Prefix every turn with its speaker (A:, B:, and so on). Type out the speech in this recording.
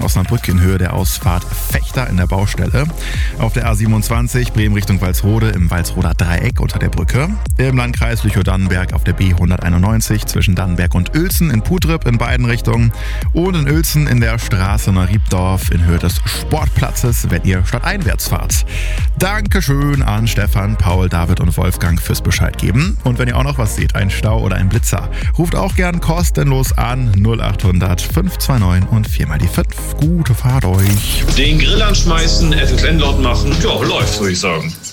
A: Osnabrück in Höhe der Ausfahrt Vechta in der Baustelle. Auf der A27 Bremen Richtung Walsrode im Walsroder Dreieck unter der Brücke. Im Landkreis Lüchow-Dannenberg auf der B191 zwischen Dannenberg und Uelzen in Putrip in beiden Richtungen. Und in Uelzen in der Straße Neuriebdorf in Höhe des Sportplatzes, wenn ihr stadteinwärts fahrt. Dankeschön an Stefan, Paul, David und Wolfgang fürs Bescheid geben. Und wenn ihr auch noch was seht, ein Stau oder ein Blitzer, ruft auch gern kostenlos an 0800 529 und 4 mal die 5. Gute Fahrt euch.
B: Den Grill anschmeißen, FFN laut machen, ja, läuft, würde ich sagen.